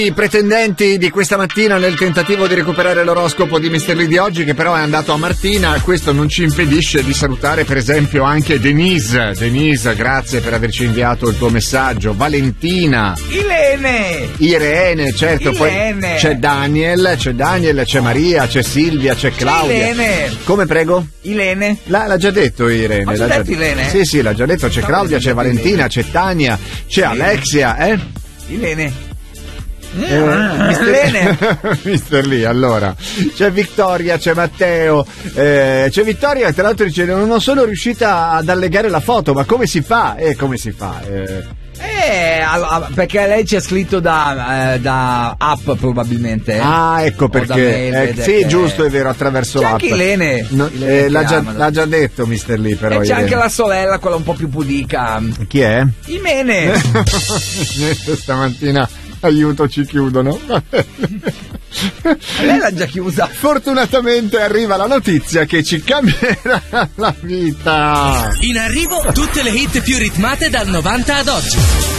I pretendenti di questa mattina nel tentativo di recuperare l'oroscopo di Mr. Lee di oggi, che però è andato a Martina. Questo non ci impedisce di salutare per esempio anche Denise. Denise, grazie per averci inviato il tuo messaggio. Valentina, Irene, certo. Irene. Poi c'è Daniel, c'è Maria, c'è Silvia, c'è Claudia. Irene. Come, prego? Ilene. L'ha già detto Irene. Ho già detto Irene? Sì, l'ha già detto. C'è Claudia, c'è Valentina, c'è Tania, c'è Alexia, Ilene. Mister Lee, allora c'è Vittoria, c'è Matteo, c'è Vittoria, tra l'altro dice non sono riuscita ad allegare la foto, ma come si fa? Perché lei ci ha scritto da app probabilmente. Ah, ecco perché. Sì, giusto, è vero, attraverso c'è l'app. anche Ilene. L'ha già detto Mister Lee, però. E c'è Irene. anche la sorella, quella un po' più pudica. Chi è? Imene. Stamattina, aiuto, ci chiudono. Lei l'ha già chiusa. Fortunatamente arriva la notizia che ci cambierà la vita. In arrivo tutte le hit più ritmate dal 90 ad oggi.